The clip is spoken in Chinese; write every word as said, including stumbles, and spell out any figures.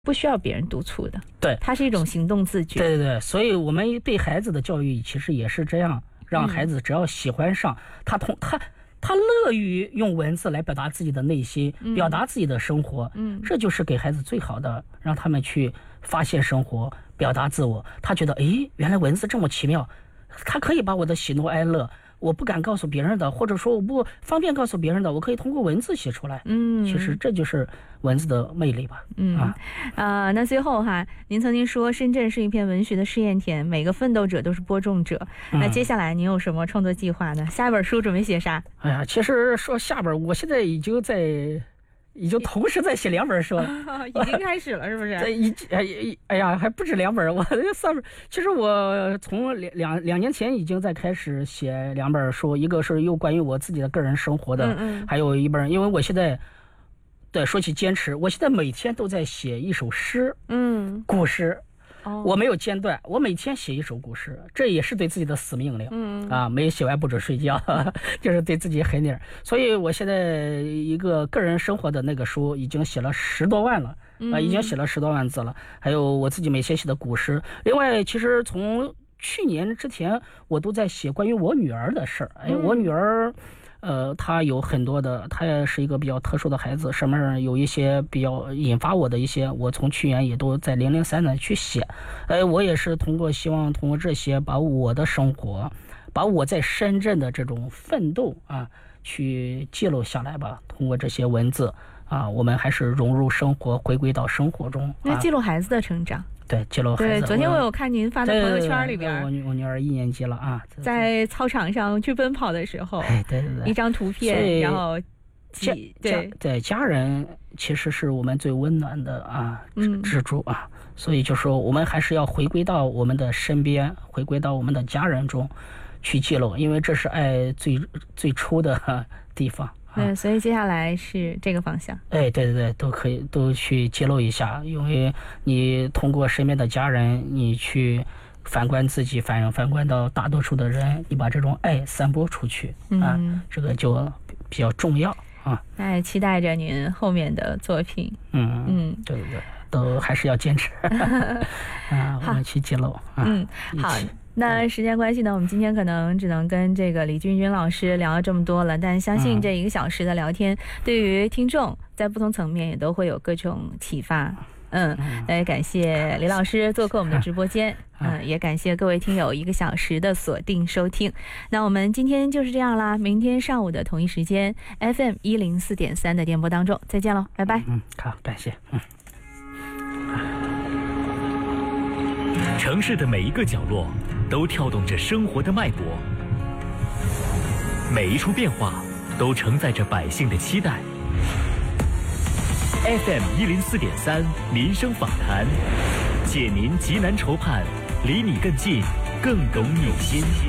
不需要别人督促的， 对， 它是一种行动自觉。 对对对，所以我们对孩子的教育其实也是这样，让孩子只要喜欢上，嗯、他同他他乐于用文字来表达自己的内心，嗯、表达自己的生活，嗯，这就是给孩子最好的，让他们去发现生活，表达自我。他觉得，诶，原来文字这么奇妙，他可以把我的喜怒哀乐。我不敢告诉别人的，或者说我不方便告诉别人的，我可以通过文字写出来。嗯，其实这就是文字的魅力吧。 嗯啊，呃，那最后哈，您曾经说深圳是一片文学的试验田，每个奋斗者都是播种者。嗯、那接下来您有什么创作计划呢？下一本书准备写啥？ 哎呀，其实说下本，我现在已经在。已经同时在写两本书了， 已经开始了，是不是？ 对，已哎哎呀，还不止两本，我三本。其实我从两两两年前已经在开始写两本书，一个是又关于我自己的个人生活的，嗯嗯还有一本，因为我现在，对，说起坚持，我现在每天都在写一首诗，嗯，古诗。Oh. 我没有间断，我每天写一首故事，这也是对自己的死命令。嗯啊，没写完不准睡觉，呵呵就是对自己狠点。所以我现在一个个人生活的那个书已经写了十多万了，嗯、啊，已经写了十多万字了。还有我自己每天写的古诗。另外，其实从去年之前，我都在写关于我女儿的事儿。哎，我女儿。呃，他有很多的，他也是一个比较特殊的孩子，上面有一些比较引发我的一些，我从去年也都在零零散散去写，呃，我也是通过希望通过这些把我的生活，把我在深圳的这种奋斗啊，去记录下来吧，通过这些文字啊，我们还是融入生活，回归到生活中。 那记录孩子的成长。 对，记录孩子。 对，昨天我有看您发的朋友圈里边， 我女我女儿一年级了啊， 在操场上去奔跑的时候， 哎，对对对， 一张图片，然后家对对家人其实是我们最温暖的啊支柱啊，嗯、所以就说我们还是要回归到我们的身边，回归到我们的家人中去记录，因为这是爱最最初的、啊、地方。 对，所以接下来是这个方向。 哎，对对对，都可以都去揭露一下，因为你通过身边的家人，你去反观自己，反反观到大多数的人，你把这种爱散播出去啊，嗯、这个就比较重要啊。 那也期待着您后面的作品。 嗯嗯，对对对，都还是要坚持啊，我们去揭露啊。 嗯，好。那时间关系呢，我们今天可能只能跟这个李俊君老师聊了这么多了，但相信这一个小时的聊天，对于听众在不同层面也都会有各种启发。嗯，那也感谢李老师做客我们的直播间，嗯，也感谢各位听友一个小时的锁定收听。那我们今天就是这样啦，明天上午的同一时间 F M 一零四点三的电波当中再见喽，拜拜。 嗯，好，感谢。嗯。 城市的每一个角落都跳动着生活的脉搏，每一处变化都承载着百姓的期待。F M 一零四点三民生访谈，解您急难愁盼，离你更近，更懂你心。